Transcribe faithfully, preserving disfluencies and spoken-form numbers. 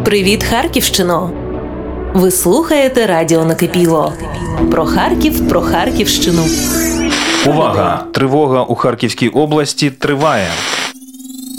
Привіт, Харківщино! Ви слухаєте радіо Накипіло. Про Харків, про Харківщину. Увага! Тривога у Харківській області триває.